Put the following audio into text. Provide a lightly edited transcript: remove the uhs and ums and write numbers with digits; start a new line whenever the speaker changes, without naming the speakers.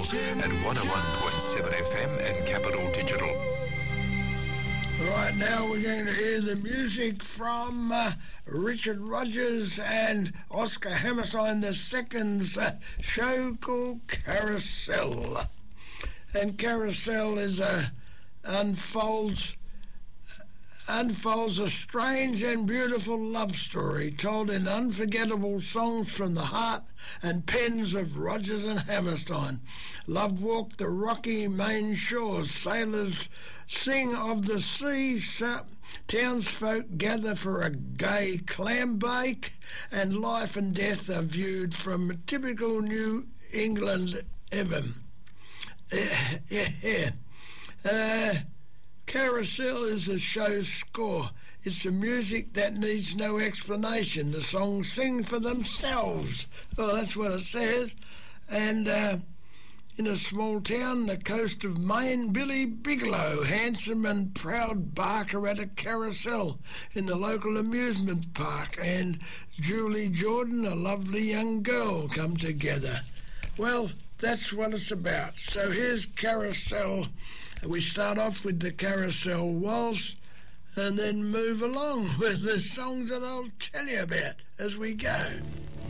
at 101.7 FM and Capital Digital.
Right now we're going to hear the music from Richard Rodgers and Oscar Hammerstein II's show called Carousel. And Carousel is unfolds a strange and beautiful love story told in unforgettable songs from the heart and pens of Rodgers and Hammerstein. Love walked the rocky main shores, sailors sing of the sea, townsfolk gather for a gay clam bake, and life and death are viewed from a typical New England Evan. Carousel is a show's score. It's the music that needs no explanation. The songs sing for themselves. Well, that's what it says. And in a small town, the coast of Maine, Billy Bigelow, handsome and proud barker at a carousel in the local amusement park, and Julie Jordan, a lovely young girl, come together. Well, that's what it's about. So here's Carousel. We start off with the Carousel Waltz and then move along with the songs that I'll tell you about as we go.